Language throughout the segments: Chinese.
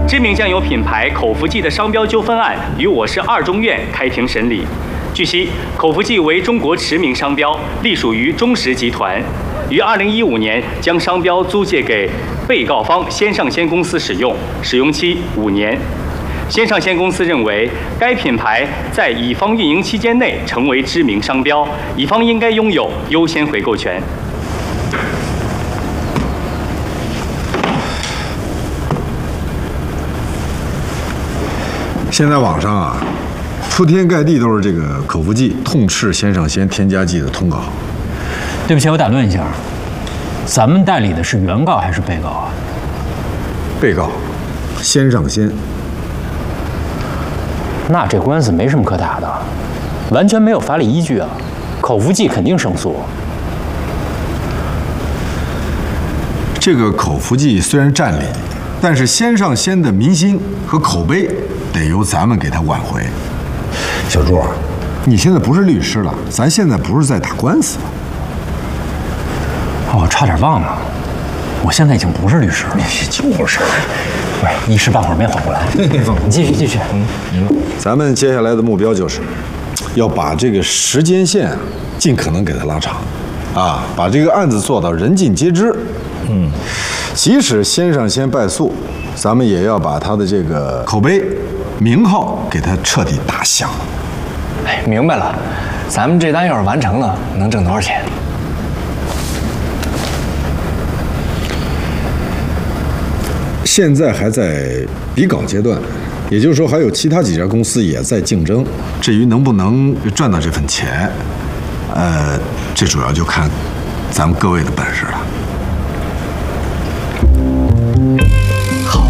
知名酱油品牌口福记的商标纠纷案于我市2中院开庭审理。据悉，口福记为中国驰名商标，隶属于中石集团，于2015年将商标租借给被告方先上先公司使用，使用期5年。先上先公司认为，该品牌在乙方运营期间内成为知名商标，乙方应该拥有优先回购权。 现在网上啊，铺天盖地都是这个口服剂痛斥先上先添加剂的通稿。 对不起，我打断一下，咱们代理的是原告还是被告啊？ 被告，先上先。 那这官司没什么可打的，完全没有法理依据啊！口服剂肯定胜诉。 这个口服剂虽然占理，但是先上先的民心和口碑得由咱们给他挽回。小朱，你现在不是律师了，咱现在不是在打官司。 哦，差点忘了，我现在已经不是律师了。 就是， 喂，一时半会儿没缓过来。你继续。 咱们接下来的目标就是要把这个时间线尽可能给它拉长，啊，把这个案子做到人尽皆知。即使先上先败诉，咱们也要把他的这个口碑、名号给他彻底打响。 哎，明白了，咱们这单要是完成了，能挣多少钱？ 现在还在比稿阶段，也就是说还有其他几家公司也在竞争。至于能不能赚到这份钱，这主要就看咱们各位的本事了。 好，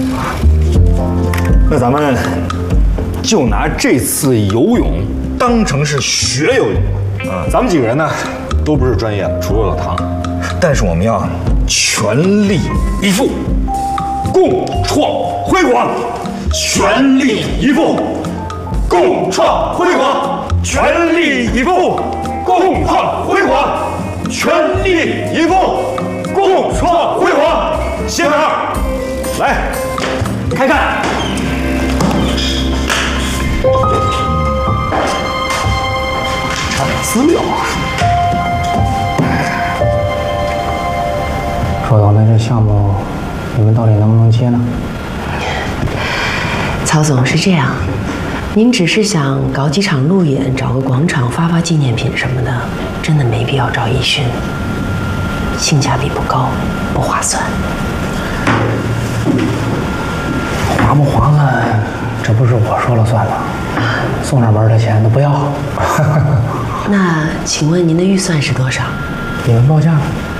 那咱们就拿这次游泳当成是学游泳啊。咱们几个人呢都不是专业的，除了老唐，但是我们要全力以赴，共创辉煌，全力以赴，共创辉煌，全力以赴，共创辉煌，全力以赴，共创辉煌。谢文二，来，开干！查点资料啊。 说到那这项目，你们到底能不能接呢？ 曹总是这样，您只是想搞几场路演，找个广场发发纪念品什么的，真的没必要找一勋，性价比不高，不划算。 划不划算，这不是我说了算吗？送上门的钱都不要。 那请问您的预算是多少？ 你们报价。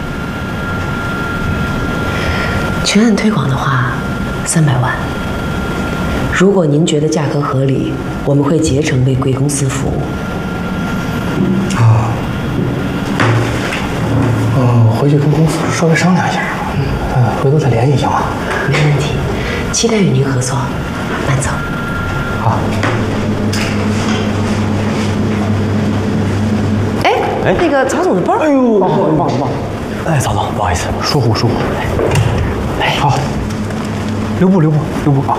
全案推广的话，300万。如果您觉得价格合理，我们会竭诚为贵公司服务。 回去跟公司稍微商量一下，回头再联系行吗？ 没问题，期待与您合作，慢走。 好。 哎，那个曹总的包。 哎呦，忘了。 哎，曹总，不好意思，疏忽。 哎， 好，留步啊。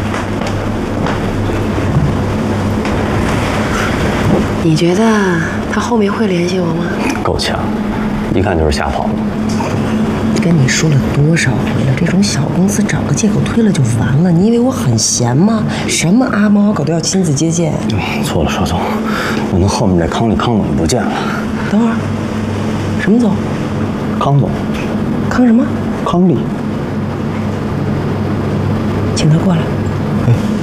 你觉得他后面会联系我吗？ 够呛，一看就是瞎跑的。 跟你说了多少回了，这种小公司找个借口推了就完了。你以为我很闲吗？什么阿猫阿狗都要亲自接见。 错了，邵总，我那后面这康总不见了。 等会儿，什么总？ 康总。 康什么？ 康利。 请他过来。